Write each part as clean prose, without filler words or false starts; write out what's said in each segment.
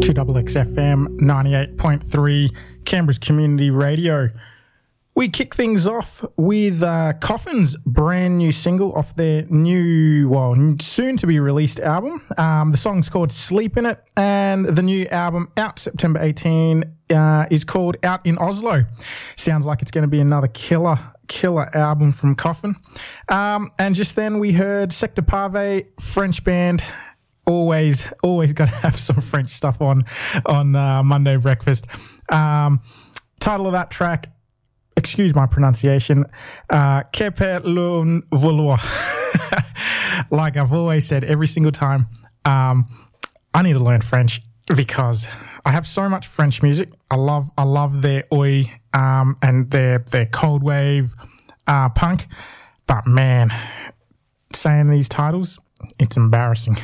2XXFM 98.3, Canberra's community radio. We kick things off with Coffin's brand new single off their soon to be released album. The song's called Sleep In It, and the new album out September 18 is called Out in Oslo. Sounds like it's going to be another killer album from Coffin. And just then we heard Sector Pave, French band. Always got to have some French stuff on Monday Breakfast. Title of that track, excuse my pronunciation, Que peut l'on vouloir. Like I've always said every single time, I need to learn French because I have so much French music. I love their oi and their cold wave punk, but man, saying these titles, it's embarrassing.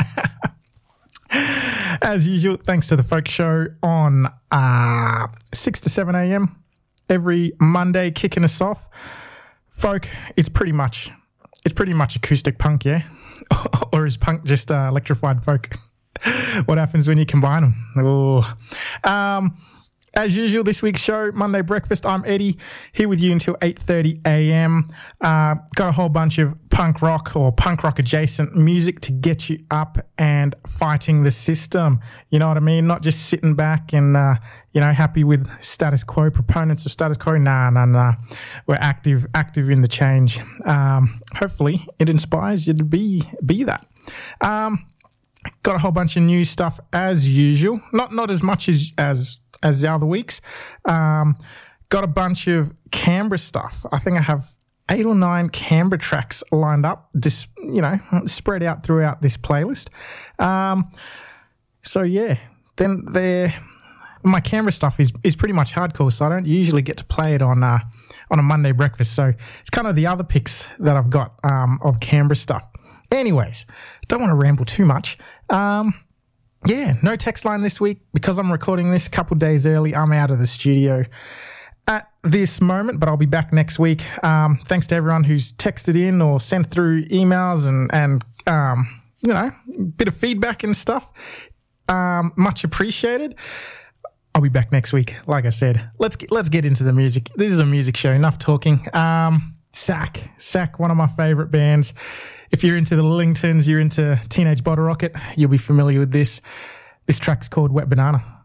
As usual, thanks to the Folk Show on 6 to 7 a.m. every Monday, kicking us off. Folk, it's pretty much acoustic punk, yeah? Or is punk just electrified folk? What happens when you combine them? Oh. As usual, this week's show, Monday Breakfast, I'm Eddie, here with you until 8:30 a.m. Got a whole bunch of punk rock or punk rock adjacent music to get you up and fighting the system. You know what I mean? Not just sitting back and, happy with status quo, proponents of status quo. Nah. We're active in the change. Hopefully it inspires you to be that. Got a whole bunch of new stuff as usual. Not as much as the other weeks. Got a bunch of Canberra stuff. I think I have 8 or 9 Canberra tracks lined up, spread out throughout this playlist. So yeah, then my Canberra stuff is pretty much hardcore, so I don't usually get to play it on a Monday Breakfast. So it's kind of the other picks that I've got of Canberra stuff. Anyways, don't want to ramble too much. Yeah, no text line this week because I'm recording this a couple of days early. I'm out of the studio at this moment, but I'll be back next week. Thanks to everyone who's texted in or sent through emails and bit of feedback and stuff. Much appreciated. I'll be back next week. Like I said, let's get into the music. This is a music show. Enough talking. Sack, one of my favorite bands. If you're into the Lillingtons, you're into Teenage Bottle Rocket, you'll be familiar with this. This track's called Wet Banana.